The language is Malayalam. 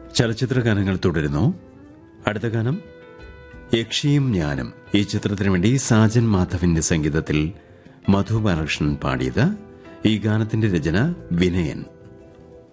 ചലച്ചിത്ര ഗാനങ്ങൾ തുടരുന്നു. അടുത്ത ഗാനം യക്ഷിയും ഞാനും. ഈ ചിത്രത്തിനു വേണ്ടി സാജൻ മാധവിന്റെ സംഗീതത്തിൽ മധു ബാലകൃഷ്ണൻ പാടിയത്. ഈ ഗാനത്തിന്റെ രചന വിനയൻ.